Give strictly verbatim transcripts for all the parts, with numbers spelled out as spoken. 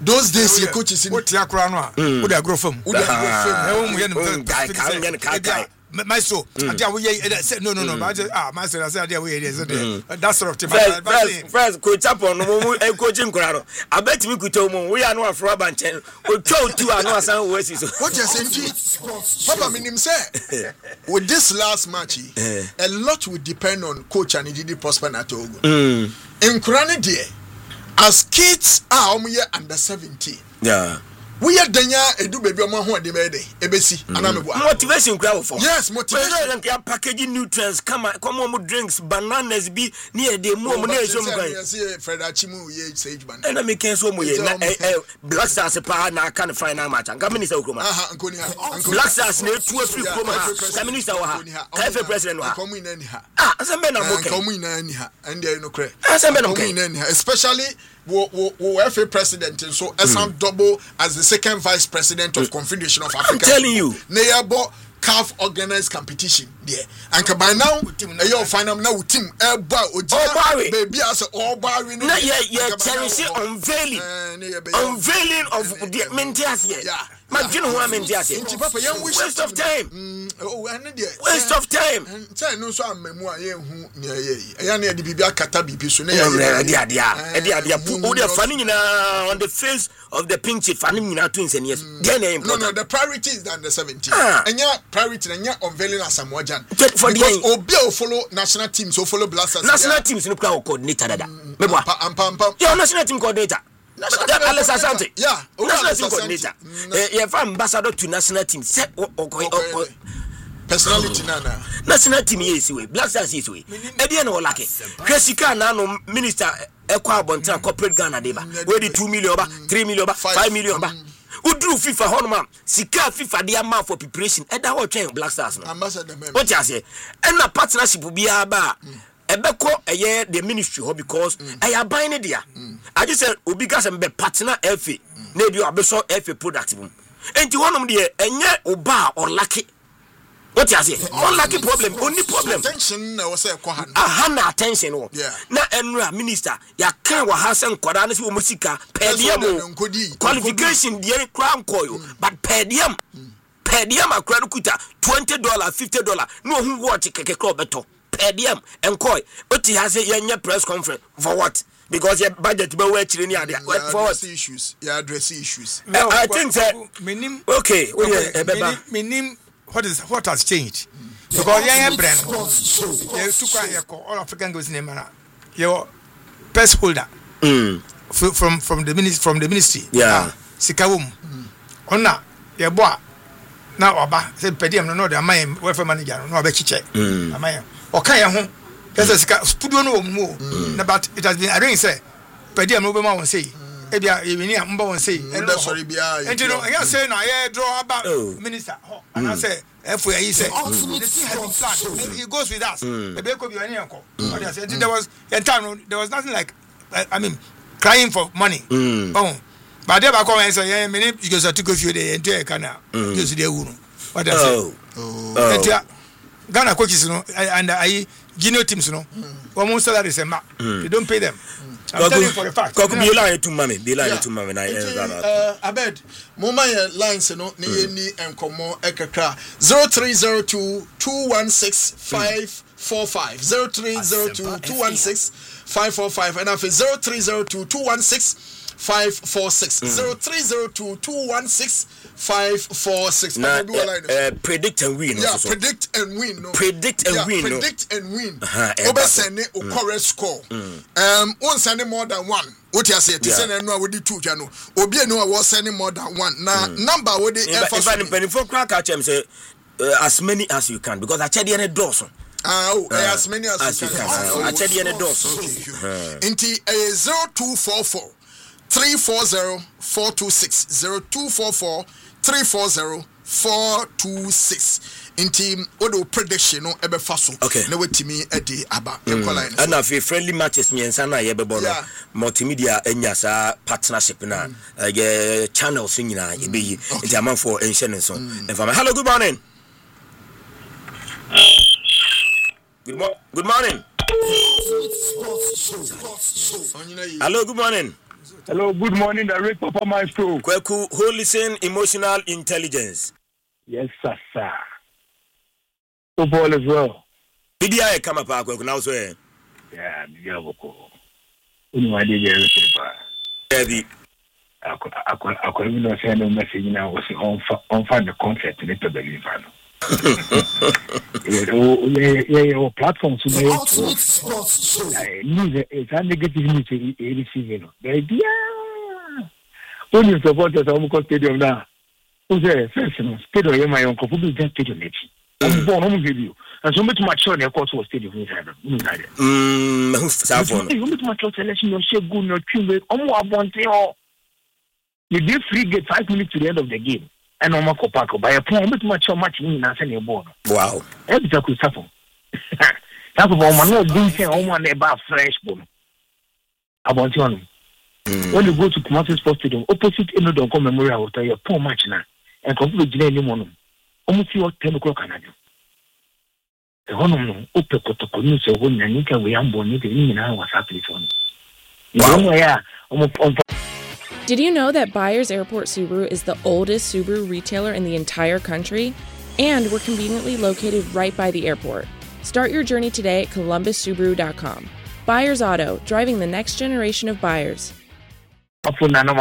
those days your coaches in what yakra no would grow from would grow from e wo my so we said no no no but ah my so I said we that sort of thing first first coach up on no coaching kraro I bet me kuto mo we are no afro banchen o two two anu asan we si so what you saying papa minim say with this last match a lot will depend on coach and Didi Prosper na Togo in Kurani there as kids are um under seventeen yeah we are danya edu baby omo ho de mede ebesi anamebo motivation crowd for yes motivation and can packaging nutrients come come on drinks bananas be near the mo mo na so mo kan yes Fred Achimu ye sage ban and make so mo ye na Black Stars pa na kan final match an come minister okroma aha nkoni ha Black Stars na two free okroma ha minister wa ha ka president wa come in any ha ah asembe na mo kan come in any ha and there no credit asembe na mo kan especially wo wo F A president so Esam double as the second vice president of Confederation of Africa. I'm telling you neyabo C A F organized competition there and by now you find am now team e ba oji baby as all bar we na ye ye cherish unveiling unveiling of the mentias here man you know who mentias here waste of time oh and there waste of time say no so amamu aye hu ne ye ya na de bibia kata bibi so na ye dia dia dia dia who the funny on the face of the pink chief funny nyina twins and yes then no no the priority is than the seventeen and ya priority and ya unveiling Asamoah Gyan for because obi o follow national teams so follow Black Stars national teams no crowd coordinator dada mebo ampa ampa yeah national team coordinator Alex Asante yeah national team coordinator yeah for ambassador to national team set personality nana national team yes way Black Stars yes way e dey na olake kwesika na no minister ekwa abonta corporate Ghana deba we di two million ba three million ba five million ba udru FIFA honoma sika FIFA dey am for preparation e da ho twen Black Stars no ambassador member what you say e na partnership bia ba ebeko eye the ministry ho because I am buying it there I just said obi gas be partner F A na bi abeso F A product bum enti honom de enye oba or lucky. What you say? Unlucky problem, only problem. Attention, I was saying, Ahana attention. Yeah. Na Enra minister, ya can wa Hassan Kwadana si musika per diem qualification the crown coil, but per diem per diem a crown kuta twenty dollars, fifty dollars. No who watch keke club beto per diem and coy. But he has a young press conference for what? Because your budget be where chini ade for what issues? You address issues. No, I think that okay, okay, minim what is what has changed because young brand you took all African goes name na your purse holder mm. from, from from the ministry from the ministry yeah sikawum ona ye boa na oba say pediam no no the man welfare manager no oba chiche amaya oka ye ho kese sika studio no mu na but it has been arranged say pediam no be ma won say e bia e ni am ba won say and sorry bia and you know I say na ye draw about minister and I say if we say he goes with us e be ko bi oni enko what I said there was in time there was nothing like I mean crying for money oh but there ba come and say yeah me you go to go few dey enter kana just dey wu no what I say oh Ghana coaches no and I junior teams no almost salary say ma they don't pay them. I'm telling you for a fact. Koku be line to mama, be line to mama na uh abed mama lines no na ye ni enkomo ekakra zero three zero two two one six five four five zero three zero two two one six five four five and after zero three zero two two one six five four six zero three zero two two one six five four six. Now, uh, predict and win. Yeah, predict and win. No. Predict and yeah, win. Predict no. and win. Uh-huh, Obe send a correct score. Um, one sending more than one. What you say? To send a no with the two channel. Obi no was sending more than one. Now number with the if I depend for crack catch him say as many as you can because I tell you any doors. Ah, oh, uh, as many as, as you can. can. Uh, I tell you any doors. Inti zero two four four three four zero four two six zero two four four three four zero four two six in team odo prediction no ebe faso okay na wetimi edi aba equaline and na friendly matches nyensa na ye bebo no multimedia enya sa partnership na eh channels nyina ye beyi nti amanfo enhye nso enfama hello good morning good, mo- good morning hello good morning Hello, good morning, the Rick Papa Maestro. Kweku, who listen emotional intelligence. Yes, sir, sir. Football as well. Did I come up Kweku now, sir? Yeah, the Avoko. You idea, Heavy. I couldn't even send a message now. Was on on find the concept in it to believe. Yeah, platforms to make news. It's a negative news. Receiving the idea. When you support the Omco Stadium now, who's there? First, stadium, my uncle, who will just stadium. I'm born home with you. And so much mature, of course, was stadium inside. Hm, Safon. You much mature selection, your share good, your tune, almost one thing. You did free get five minutes to the end of the game. And on Marco Paco by a point with much much in and send your board. Wow. Exactly, Safon. That's of all my no doing one about fresh bone. I want you on. When you go to Kumasi Sports Stadium, opposite Enodonko Memorial Hotel, your poor match now, and complete Jane Mono. Almost your ten o'clock Canada. The Hono, Opeko news of one and you can we am born in an hour happily on. Wow. Did you know that Byers Airport Subaru is the oldest Subaru retailer in the entire country? And we're conveniently located right by the airport. Start your journey today at columbus subaru dot com. Byers Auto, driving the next generation of buyers. Like we are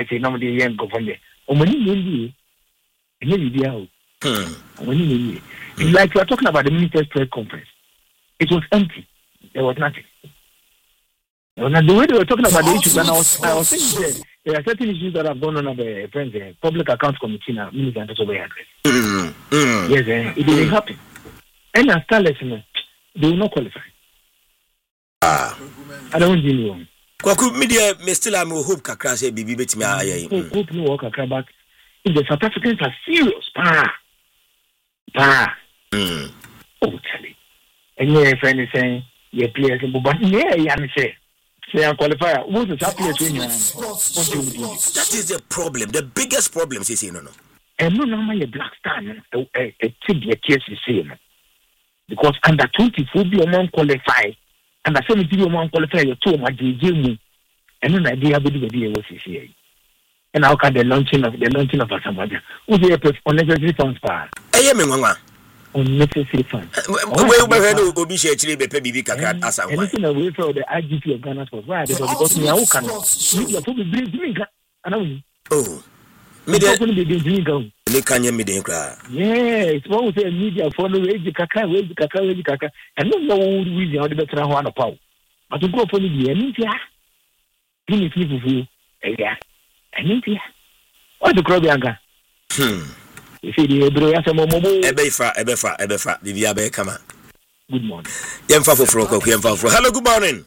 talking about the Ministers' Press Conference. It was empty. There was nothing. There was not, the way they were talking about the issues, and I was, I was saying that there are certain issues that have gone on at the President, Public Accounts Committee now, Minister Antoso address. Yes, eh, it didn't happen. And as Starless, they will not qualify. Ah. I don't know. Kwaku media may still have hope kakra say bibi betimi aye. Hope no work kakra back. If the South Africans are serious, pa. Pa. Mm. Oh, tell it. And your friend is saying, yeah, players, but yeah, yeah, say. Say I qualify. What's the place when you that is the problem. The biggest problem is no no. And no normal black star a a tibia case is saying. Because under twenty-four be among qualify. And the seventy you want qualify your two my J J and then idea be the idea was here. And how can the launching of the launching of Asamada? Who the unnecessary funds pa? Eh me nwanwa. Unnecessary funds. We we heard obi she actually be bibi kakra asan. Anything away from the I G P of Ghana for why because me how can you for be bring me and oh. Me dey be doing go. Me kanye me dey kra. Yes, what we say media follow age kaka age kaka age kaka. And no no reason how the better ho na power. But to go for the media. Give me people for yeah. I need ya. What the crowd yanga? Hmm. You see the bro ya samo momo. Ebefa, ebefa, ebefa. Bibia be kama. Good morning. Yemfa for fro ko yemfa for. Hello, good morning.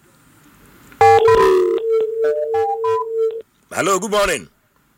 Hello, good morning.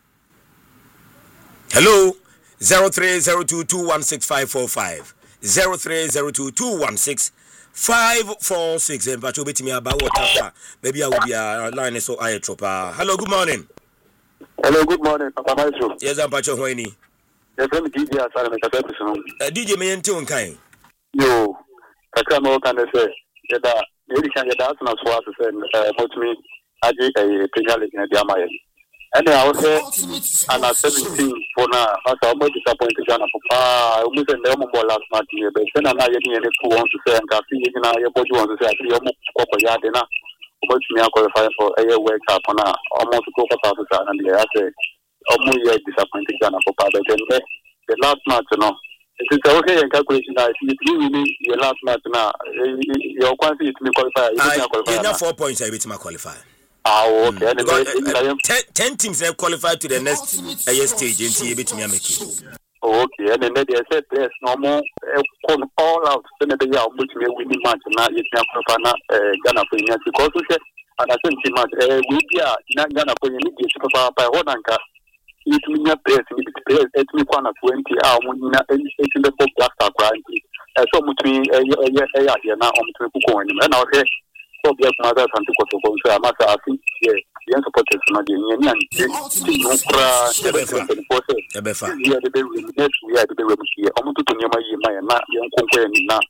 Hello. zero three zero two two one six five four five. zero three zero two two one six five four six. And Pacho betimi about what maybe I will be a line so I tropa. Hello, good morning. Hello, good morning, Papa Maestro. Yes, I'm Pacho Hoini. Yes, I'm D J Asana Mekapepison. Uh, D J Mayente on kind. Yo, Kaka no can say, Yada, Yadi can get out as far as uh, put me, I did a Premier League in the Amaya. And I was here, and I seventeen for now, I was almost disappointed. Papa, I almost in the Omo last match, but then I'm not getting any who want to say, and I see you now, you want to say, I see you Papa Yadina. But me, I qualify for a wake up on almost a couple of thousand, and I say, almost yet disappointed. But then the last match, you know, it is okay in calculation. I see it really the last match now. You're quite fit to qualify. I have four points. I will qualify. Ah, okay. Mm. Because, uh, uh, ten, ten teams have qualified to the next uh, stage in T A B to make it. Okay, and then they said there's no more uh, all out. Then they are much more winning match now. It's not Ghana for Ghana because we said, and I think match we are not Ghana for you. It's Papa by one anchor. It means a place, it's me one twenty hours when it's in the book black star grind. So much me a year here now on to go in. And I'll say, so be a mother and to go to go to a matter. I think, yeah, the supporters are not the union. No crash, the befa. We are the very next, we are the very here. I'm to Yama Yama, young Conquer now.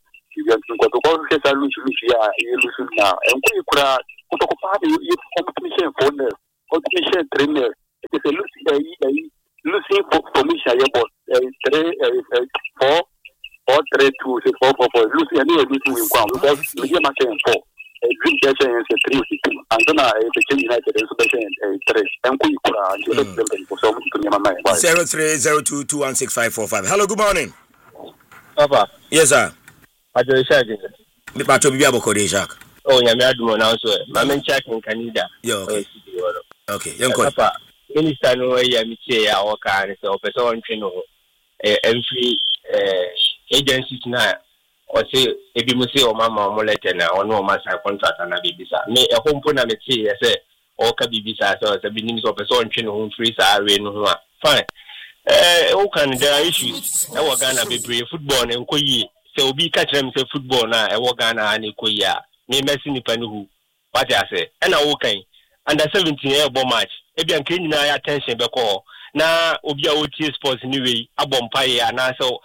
you go to go get a loose yeah you lose now and we could to party you competition for the competition trainer it is a loose losing for commission about three four four three two six four four four losing any losing we go because we get market four a green session is a three and then I became United is a three and we could so much zero three zero two two one six five four five. Hello, good morning. Papa. Yes, sir. I do check it. Me pato bibi aboko de Jacques. Oh, yeah, me adu now so. Ma men check in Canada. Yeah, okay. Okay, yanko. Papa, minister no ya mi tie ya waka ni se o pese on twe no. Eh, every eh agencies na o se ebi mo se o mama o letter na o no ma sign contract na bibisa. Me e hompo na me tie se o ka bibisa so se bi ni so pese on twe no free sa we no ho a. Fine. Eh, o kan there are issues. E wo Ghana be play football na nko yi. Se obi ka kire me se football na e wo Ghana na ko yi a. Me mesi ni pani hu. What I say? E na wo kan under seventeen e bo match. E bi anka nyina ya attention be call. Na obi a O T sports ni we abompa ya na so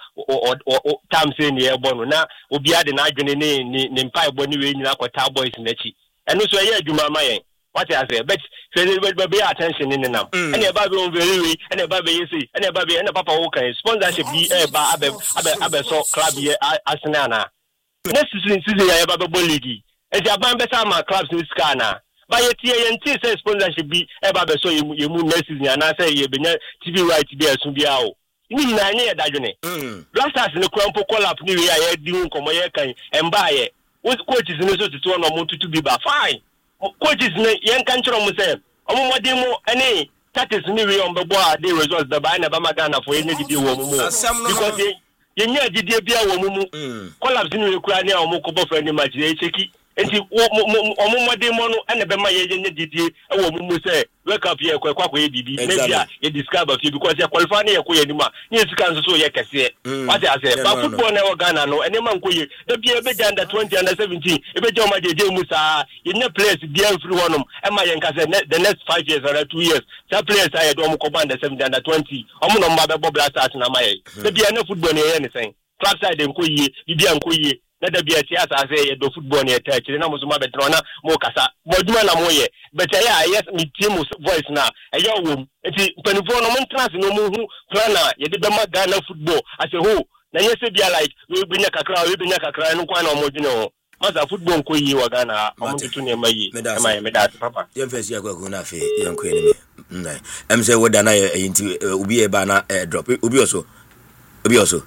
tam say ni e bo no na obi ade na adwene ne ne mpa e bo ni we nyina kwata boys na chi. Eno so ye adwuma ma yen. What I say? But say be be attention in nam. And e ba be on very we and e ba be yesi and e ba be and papa wo kan sponsorship bi e ba abe abe abe so club ye Arsenal na. Next season season ya ba be ball league. E ja ban be sa ma clubs ni ska na. Ba ye tie ye nti say sponsorship bi e ba be so ye mu next season na say ye benya T V right bi asu bi a o. Ni na nye ye dadwene. Blasters ne kwampo call up ni we ya ye di nkomo ye kan emba ye. Wo coaches ni so tutu no mo tutu bi ba fine. Coaches ne yen kan chiro mo say omo modin mo ene status ni we on bebo a dey results da ba na ba magana for ene didi wo mo because ye nya didi bia wo mo mu collapse ni we kura ni a omo ko bo for any match e cheki enti omo modin mo no ene be ma ye nya didi e wo mo mu say wake up here kwa kwa ye bibi maybe ye discover because ye qualify ni ye ko ye ni ma ni sika nso so ye kese what I say ba football na wo Ghana no ene man ko ye da bia be under twenty under seventeen e be je o ma je je mu sa ye nya players bia free one e ma ye nka say the next five years or two years that players are do mo ko under seventeen under twenty omo no mba be bo Blasters na ma ye da bia na football na ye ne sen club side nko ye bibia nko ye na da bia ti asa say ye do football na ta chire na mo so ma be tro na mo kasa mo duma na mo ye but yeah yes me team voice na e ya wo enti panifo no mo trans no mo hu plan na ye de be ma Ghana football as a whole na yes bia like we benya kakra we benya kakra no kwa na mo dwene ho masa football nko yi wa Ghana mo tutu ne mayi e ma ye me da papa ye fesi akwa na fe ye nko ye ne me em say woda na ye enti obi e ba na drop obi also obi also.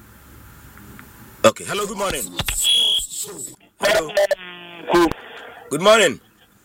Okay, hello, good morning. Hello. Good morning.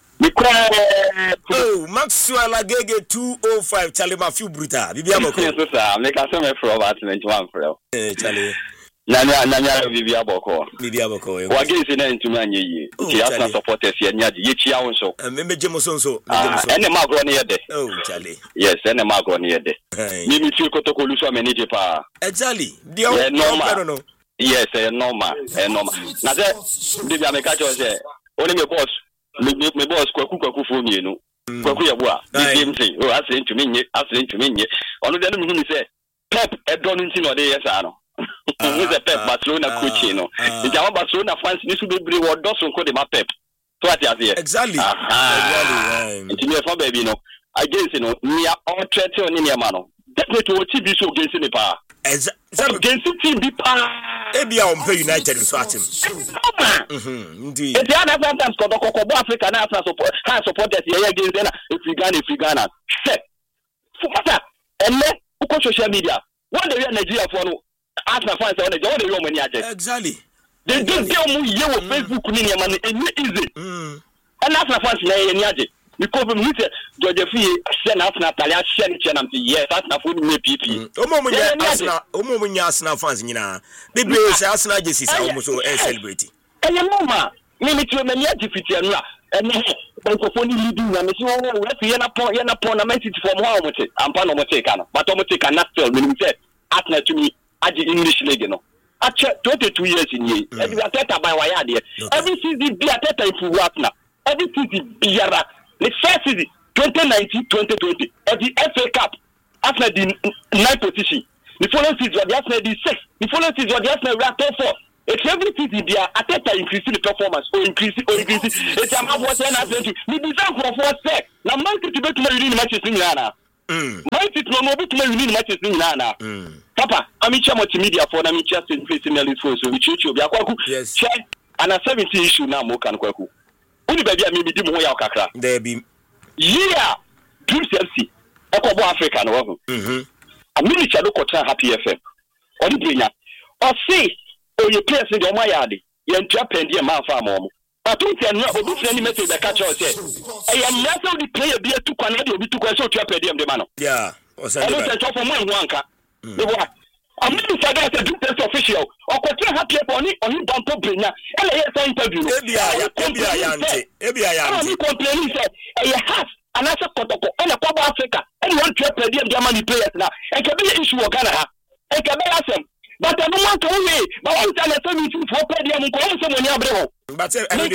Oh, Maxwell Agege two oh five, Charlie Mafiu Bruta. Bibi Aboko. Yes, sir. Make us some for about twenty-one for. Eh, Charlie. Nanya nanya Bibi Aboko. Bibi Aboko. Wa ge se na ntuma anye yi. Ti Arsenal supporters ye nya ye chia won so. Me me jemo so so. Ah, ene ma gro ne ye de. Oh, Charlie. Yes, ene ma gro ne ye de. Mi mi ti kotoko lu so me ni je pa. Eh, Charlie. Dia o no no. Yes, eh normal, eh normal. Na say Bibi Ameka cho say only me boss me me boss kwaku kwaku fo mienu. Kwaku ye bo a. Bi mti. Oh, asle ntumi nye, asle ntumi nye. Ono de no me say Pep e don nti no de yes ano. Ni say Pep Barcelona coach no. Ija Barcelona fans ni su bebre wo do so ko de ma Pep. So ati ati. Exactly. Exactly. Ntumi e fo baby no. Against no, me all threat on ni ma no. Definitely what T V show against ni pa. Exactly. Against team bi pa. Ebi a ompe United so atim. Mhm. Indeed. If you have sometimes ko ko ko Africa na Africa support, can support that here against na if you Ghana if you Ghana. Say. Fata. Enne uko social media. What the Nigeria for no Arsenal fans on the what the your money aje. Exactly. They do dey mu ye wo Facebook ni ni man e easy. Mm. And Arsenal fans na ye ni aje. Because we need George Fee share Arsenal Italia share ni channel yes Arsenal for me P P. Omo mo nya Arsenal, omo mo nya Arsenal fans nyina. Bibi say Arsenal jerseys omo so e celebrate. Eh mama, me me tio me nya defeat anu a. Eh Banko ni leading na me si won we fi na pon ye na tournament from how much ampa no mo take ana. But omo take ana still me say Arsenal to me agi English league no. Ache twenty-two years in ye. Every ateta by wire there. Every season be ateta if you Arsenal. Every season biara. The first season twenty nineteen twenty twenty at the F A Cup after the ninth position. The following season the Arsenal the sixth. The following season the Arsenal were top four. It's every season they are at a increasing the performance or increasing or increasing. It's a matter of what I'm saying. We deserve for four sec. Now, Man City to make you matches in Ghana. Man City no more to make you matches in Ghana. Papa, I'm in charge of media for them just in facing the list for so which you be a kwaku. Yes. Check and a seventy issue now more can kwaku. Only baby I mean be mo ya kakra. There be. Yeah. Dreams F C. Okobo Africa no. Mhm. A minute chado kotra Happy F M. Odi brenya. O say o ye players in the Omayade. Ye ntua pendi e man fa mo. Atunti anu obi fira ni message ka cho say. E am na say the player be tu kwana de obi tu kwana so tua pendi e de man no. Yeah. O say dey. O say for mo hu anka. E bo. A minute chado say do test official. O kotra Happy F M oni oni don to brenya. E le say interview no. Ebi aya, ebi aya ante. Ebi aya ante. Oni complain say e ye half and I said Kotoko and a Cobo Africa and one trip per diem Germany players now. And can be an issue of Ghana. And can be asked. But I don't want to wait. But one time I said me for per diem and call someone else. But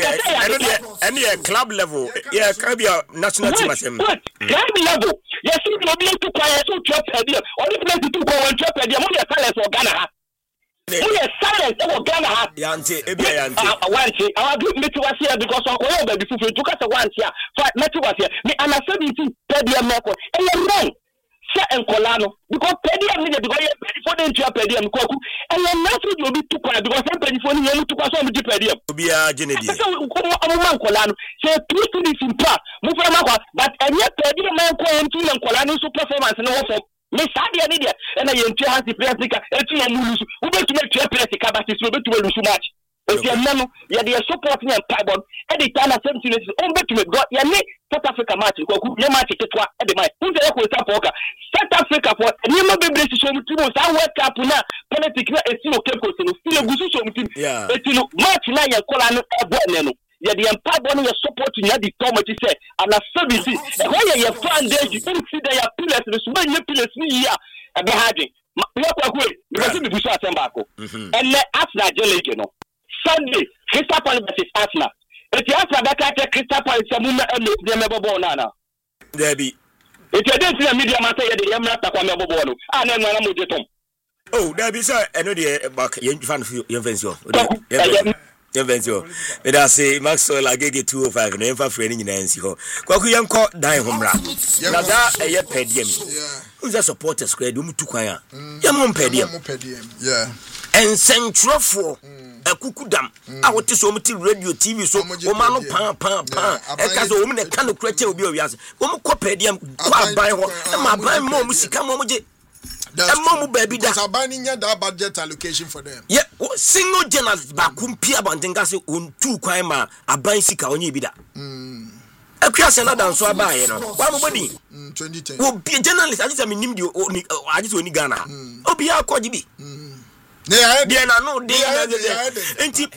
any club level, yeah, can be a national team. Club level. Yes, you will be to play two trip per diem. Or if you to go one trip per diem, only a talent for Ghana. Only a silence for Ghana. Yante, Ebi Yante. I want to. I want to meet you here because I'm going to be fulfilled. You got a one here. Fight, meet you here. Me, I'm a seventeen per diem Marco. And you're wrong. Set and Colano. Because per diem needed because you're ready for the entire per diem Koku. And you're not going to be too quiet because I'm ready for you to pass on the per diem. To be a Genedi. So, I'm a man Colano. So, two students in part. Move from Marco. But and yet per diem man Colano and Colano so performance and also. Me sabi ani dia na ye ntia hansi practical etu na mulusu wo betu na tia practical but so betu we lusu match o tia nanu ye dey support me pibon e dey tana seventy minutes o betu me go ye ni South Africa match ko ku ye match ketwa e dey match who dey ko sta poka South Africa for ni ma bebre si so mutu mo sa world cup na politic na esi o keko se no still gusu so mutu eti no match na ye kola no e bo ne no ye the empire born your support in the Thomas say and a service when you find there you see there are pillars the many pillars here and having we are going because we push our back and let Arsenal League you know Sunday Crystal Palace versus Arsenal if you Arsenal that can Crystal Palace some and they never born now there be if you don't see the media matter the yamra ta kwa mebo born and then na mo jetom oh there be sir I know the back you fan you venture Invention. But I say Maxwell Agege two oh five no emfa free ni nyina nsi ho. Kwaku yenko dan homra. Na da eye pediem. Who's a supporter square do mutu kwan a. Yemom pediem. Yeah. En centrofo akukudam a wote so muti radio T V so o ma no pan pan pan e ka so o mu ne ka no krache obi owiase. O mu ko pediem kwa ban ho. E ma ban mo mu sika mo mu je. That's baby that's a banning that budget allocation for them. Yeah, single journalist bakumpia bantingase on two kwama aban sika onye bi da. Mm. Akuase na dan so abaye no. Wa mo bodi. twenty ten. Wo bi journalist I just mean nim di I just oni Ghana. Obi akọji bi. Mm. They na no dey enti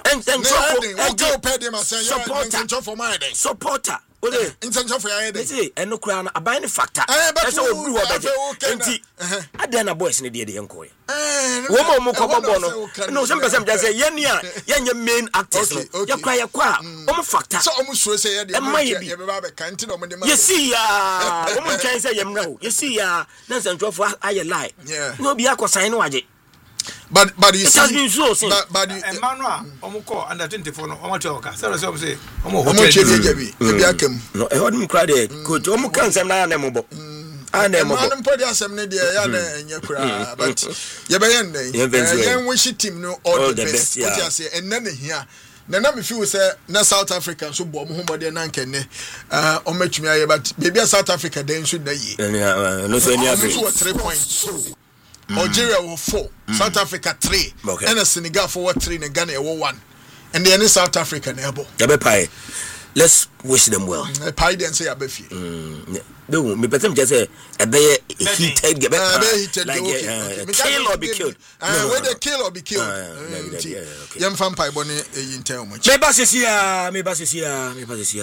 enti supporter for my day. Supporter Ode intention for your head. Say eno kura na aban factor. That's how we do about it. Enti adana boys ne dey dey enko ye. Wo mo mo ko bobo no. No some person just say ye ni a ye main actors no. Ye kwa ye kwa o mo factor. So o mo sure say ye dey ye be ba be kan ti no mo dey ma. You see ya. O mo kan say ye mra o. You see ya. Na santrofo aye lie. No bi akosan no aje. But but you it see, has been so but but Emmanuel Omuko under twenty-four no Omochoka so so say Omo Omo chede jebi ebi akem no e hodum kra de coach Omo kan sem na na mobo ana mobo man podi asem ne de ya na enye kra but ye be yen dey yen wish team no all the best what you say and na hia na na me feel say na South Africa so bo mo homode na nkenne uh omatumi aye but baby South Africa den so na yi no so any agree so three points Algeria were four, mm. South Africa three, okay. And Senegal for three, and Ghana were one, and then South Africa never. Let's wish them well. Pie didn't say a beefy. No, me better just say a bear heated, get like kill or be killed. Whether kill or be killed. Young vampire bonnet in town. Maybe I see, maybe I see, maybe I see.